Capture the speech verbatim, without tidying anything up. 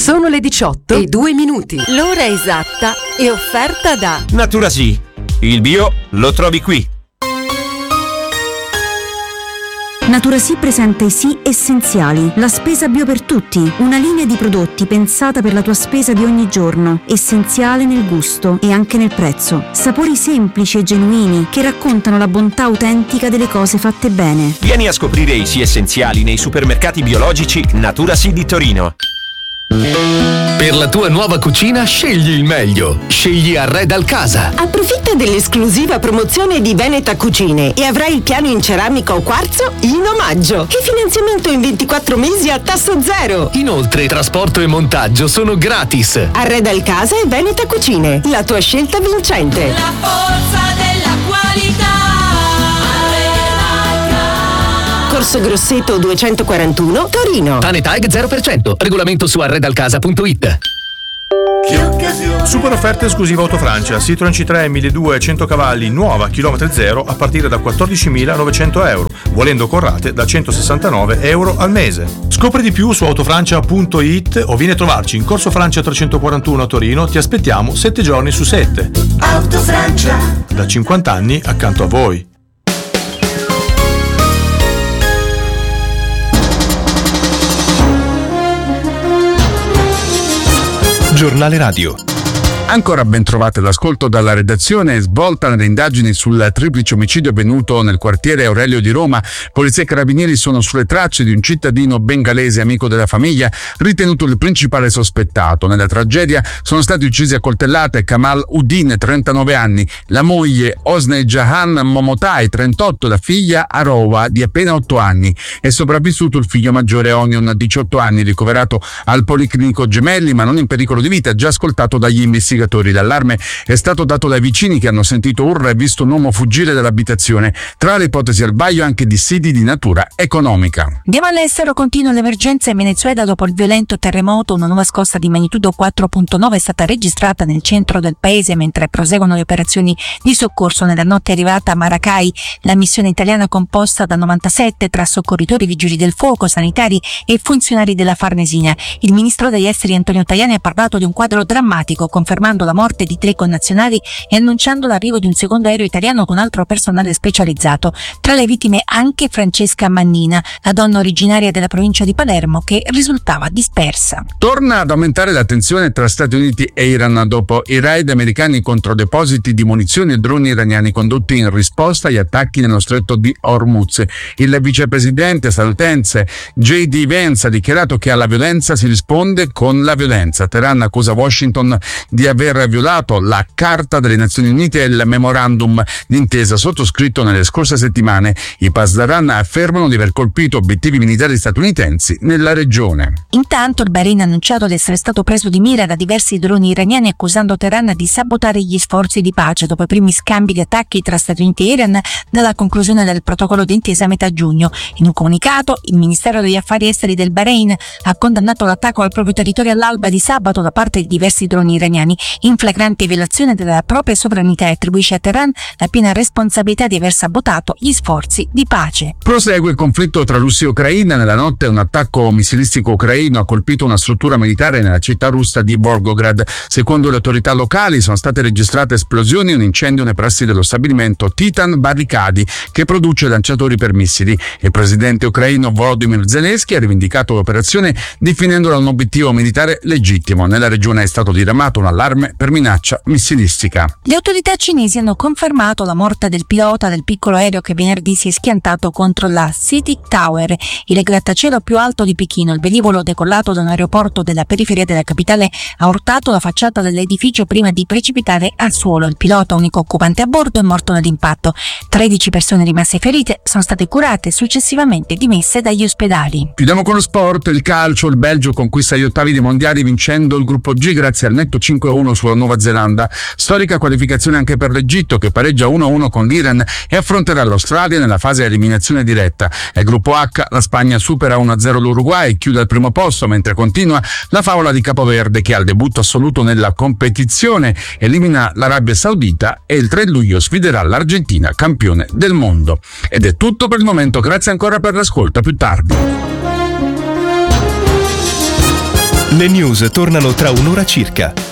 Sono le diciotto e due minuti. L'ora esatta è offerta da Naturasì. Il bio lo trovi qui. Naturasì presenta i Sì Essenziali, la spesa bio per tutti, una linea di prodotti pensata per la tua spesa di ogni giorno, essenziale nel gusto e anche nel prezzo. Sapori semplici e genuini che raccontano la bontà autentica delle cose fatte bene. Vieni a scoprire i Sì Essenziali nei supermercati biologici Naturasì di Torino. Per la tua nuova cucina scegli il meglio. Scegli Arredal Casa. Approfitta dell'esclusiva promozione di Veneta Cucine e avrai il piano in ceramica o quarzo in omaggio e finanziamento in ventiquattro mesi a tasso zero. Inoltre trasporto e montaggio sono gratis. Arredal Casa e Veneta Cucine, la tua scelta vincente. La forza della qualità. Corso Grosseto duecentoquarantuno, Torino. Tanetag zero per cento. Regolamento su arredalcasa punto it. Super offerta esclusiva Autofrancia. Citroen C tre milleduecento cento cavalli nuova chilometri zero a partire da quattordicimilanovecento euro, volendo con rate da centosessantanove euro al mese. Scopri di più su autofrancia punto it o vieni a trovarci in Corso Francia trecentoquarantuno a Torino. Ti aspettiamo sette giorni su sette. Autofrancia. Da cinquanta anni accanto a voi. Giornale Radio. Ancora ben trovate l'ascolto dalla redazione. Svolta le indagini sul triplice omicidio avvenuto nel quartiere Aurelio di Roma. Polizia e carabinieri sono sulle tracce di un cittadino bengalese amico della famiglia, ritenuto il principale sospettato. Nella tragedia sono stati uccisi a coltellate Kamal Udin, trentanove anni, la moglie Osney Jahan Momotai, trentotto, e la figlia Arova, di appena otto anni. È sopravvissuto il figlio maggiore Onion, diciotto anni, ricoverato al Policlinico Gemelli ma non in pericolo di vita, già ascoltato dagli investigatori. L'allarme è stato dato dai vicini che hanno sentito urla e visto un uomo fuggire dall'abitazione. Tra le ipotesi al vaglio anche dissidi di natura economica. Andiamo all'estero. Continua l'emergenza in Venezuela dopo il violento terremoto. Una nuova scossa di magnitudo quattro virgola nove è stata registrata nel centro del paese mentre proseguono le operazioni di soccorso. Nella notte è arrivata a Maracay la missione italiana composta da novantasette tra soccorritori, vigili del fuoco, sanitari e funzionari della Farnesina. Il ministro degli esteri Antonio Tajani ha parlato di un quadro drammatico, confermando la morte di tre connazionali e annunciando l'arrivo di un secondo aereo italiano con altro personale specializzato. Tra le vittime anche Francesca Mannina, la donna originaria della provincia di Palermo che risultava dispersa. Torna ad aumentare la tensione tra Stati Uniti e Iran dopo i raid americani contro depositi di munizioni e droni iraniani condotti in risposta agli attacchi nello stretto di Hormuz. Il vicepresidente statunitense J D Vance ha dichiarato che alla violenza si risponde con la violenza. Teheran accusa Washington di aver violato la Carta delle Nazioni Unite e il memorandum d'intesa sottoscritto nelle scorse settimane. I Pasdaran affermano di aver colpito obiettivi militari statunitensi nella regione. Intanto il Bahrain ha annunciato di essere stato preso di mira da diversi droni iraniani, accusando Teheran di sabotare gli sforzi di pace dopo i primi scambi di attacchi tra Stati Uniti e Iran dalla conclusione del protocollo d'intesa a metà giugno. In un comunicato, il Ministero degli Affari Esteri del Bahrain ha condannato l'attacco al proprio territorio all'alba di sabato da parte di diversi droni iraniani, in flagrante violazione della propria sovranità, e attribuisce a Teheran la piena responsabilità di aver sabotato gli sforzi di pace. Prosegue il conflitto tra Russia e Ucraina. Nella notte un attacco missilistico ucraino ha colpito una struttura militare nella città russa di Volgograd. Secondo le autorità locali sono state registrate esplosioni e un incendio nei pressi dello stabilimento Titan Barricadi, che produce lanciatori per missili. Il presidente ucraino Volodymyr Zelensky ha rivendicato l'operazione definendola un obiettivo militare legittimo. Nella regione è stato diramato un allarme per minaccia missilistica. Le autorità cinesi hanno confermato la morte del pilota del piccolo aereo che venerdì si è schiantato contro la City Tower, il grattacielo più alto di Pechino. Il velivolo, decollato da un aeroporto della periferia della capitale, ha urtato la facciata dell'edificio prima di precipitare al suolo. Il pilota, unico occupante a bordo, è morto nell'impatto. tredici persone rimaste ferite sono state curate e successivamente dimesse dagli ospedali. Chiudiamo con lo sport. Il calcio. Il Belgio conquista gli ottavi dei mondiali vincendo il gruppo G grazie al netto cinque a uno sulla Nuova Zelanda. Storica qualificazione anche per l'Egitto, che pareggia uno a uno con l'Iran e affronterà l'Australia nella fase eliminazione diretta. Nel gruppo H la Spagna supera uno a zero l'Uruguay, chiude al primo posto, mentre continua la favola di Capoverde, che al debutto assoluto nella competizione elimina l'Arabia Saudita e il tre luglio sfiderà l'Argentina, campione del mondo. Ed è tutto per il momento, grazie ancora per l'ascolto, a più tardi. Le news tornano tra un'ora circa.